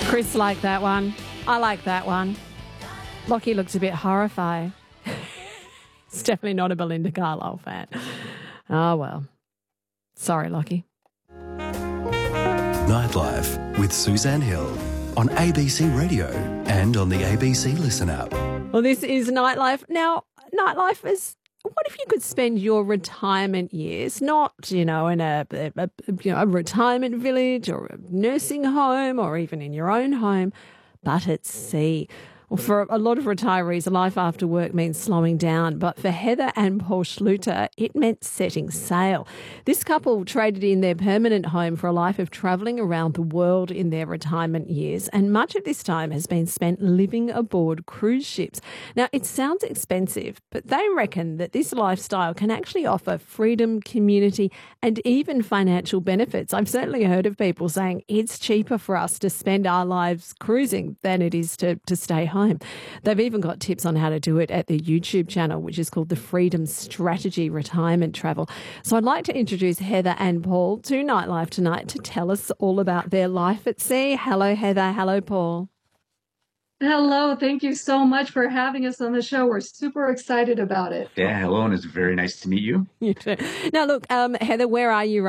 Chris liked that one. I like that one. Lockie looks a bit horrified. It's definitely not a Belinda Carlisle fan. Oh, well. Sorry, Lockie. Nightlife with Suzanne Hill on ABC Radio and on the ABC Listen app. Well, this is Nightlife. Now, Nightlife is, what if you could spend your retirement years not, in a retirement village or a nursing home or even in your own home, but at sea? Well, for a lot of retirees, life after work means slowing down. But for Heather and Paul Schluter, it meant setting sail. This couple traded in their permanent home for a life of travelling around the world in their retirement years. And much of this time has been spent living aboard cruise ships. Now, it sounds expensive, but they reckon that this lifestyle can actually offer freedom, community, and even financial benefits. I've certainly heard of people saying it's cheaper for us to spend our lives cruising than it is to stay home. They've even got tips on how to do it at the YouTube channel, which is called the Freedom Strategy Retirement Travel. So I'd like to introduce Heather and Paul to Nightlife tonight to tell us all about their life at sea. Hello, Heather. Hello, Paul. Hello. Thank you so much for having us on the show. We're super excited about it. Yeah, hello, and it's very nice to meet you. You too. Now, look, Heather, where are you